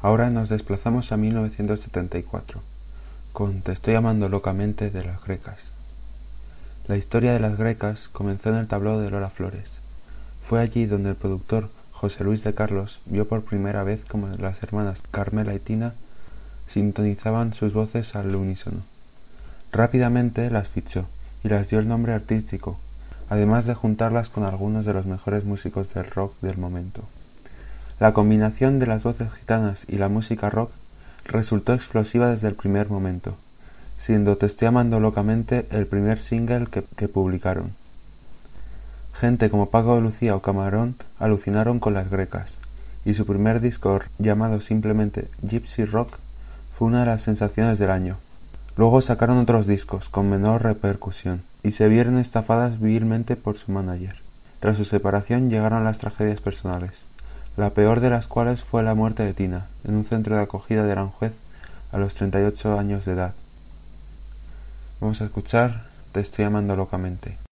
Ahora nos desplazamos a 1974, con Te estoy amando locamente de Las Grecas. La historia de Las Grecas comenzó en el tablao de Lola Flores. Fue allí donde el productor José Luis de Carlos vio por primera vez cómo las hermanas Carmela y Tina sintonizaban sus voces al unísono. Rápidamente las fichó y las dio el nombre artístico, además de juntarlas con algunos de los mejores músicos del rock del momento. La combinación de las voces gitanas y la música rock resultó explosiva desde el primer momento, siendo Te estoy amando locamente el primer single que publicaron. Gente como Paco de Lucía o Camarón alucinaron con Las Grecas, y su primer disco, llamado simplemente Gypsy Rock, fue una de las sensaciones del año. Luego sacaron otros discos con menor repercusión y se vieron estafadas vilmente por su manager. Tras su separación llegaron las tragedias personales, la peor de las cuales fue la muerte de Tina en un centro de acogida de Aranjuez a los 38 años de edad. Vamos a escuchar Te estoy amando locamente.